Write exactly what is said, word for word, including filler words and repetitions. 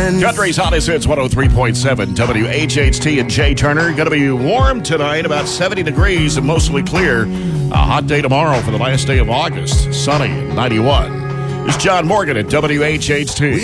friends. Country's hottest hits, one oh three point seven W H H T and Jay Turner. Going to be warm tonight, about seventy degrees and mostly clear. A hot day tomorrow for the last day of August. Sunny, ninety-one. It's John Morgan at W H H T.